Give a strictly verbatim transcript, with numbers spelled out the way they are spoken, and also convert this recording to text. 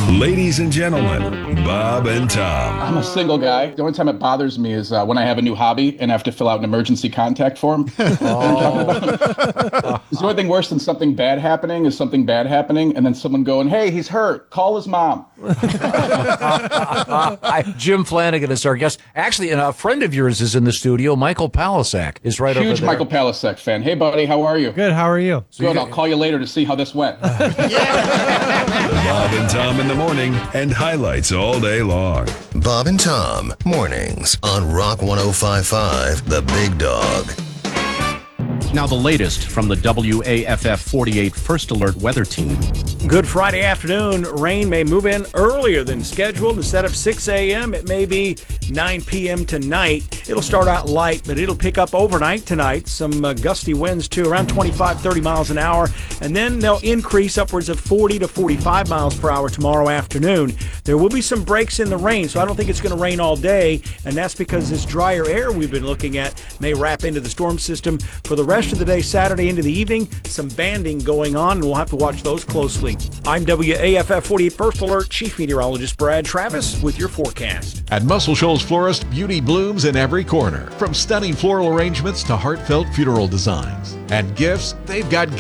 Ladies and gentlemen, Bob and Tom. I'm a single guy. The only time it bothers me is uh, when I have a new hobby and I have to fill out an emergency contact form. Oh. Is the only thing worse than something bad happening is something bad happening and then someone going, hey, he's hurt. Call his mom. Jim Flanagan is our guest. Actually, a friend of yours is in the studio. Michael Palasak is right over there. Huge Michael Palasak fan. Hey, buddy, how are you? Good, how are you? So Good, you I'll call you later to see how this went. Bob and Tom in the morning and highlights all day long. Bob and Tom, mornings on Rock one oh five point five, The Big Dog. Now the latest from the W A F F forty-eight First Alert Weather Team. Good Friday afternoon. Rain may move in earlier than scheduled. Instead of six a.m., it may be nine p.m. tonight. It'll start out light, but it'll pick up overnight tonight. Some uh, gusty winds, too, around twenty-five, thirty miles an hour. And then they'll increase upwards of forty to forty-five miles per hour tomorrow afternoon. There will be some breaks in the rain, so I don't think it's going to rain all day. And that's because this drier air we've been looking at may wrap into the storm system for the rest of the day, Saturday into the evening. Some banding going on, and we'll have to watch those closely. I'm W A F F forty-eight First Alert Chief Meteorologist Brad Travis with your forecast. At Muscle Shoals Florist, beauty blooms in every corner. From stunning floral arrangements to heartfelt funeral designs. And gifts, they've got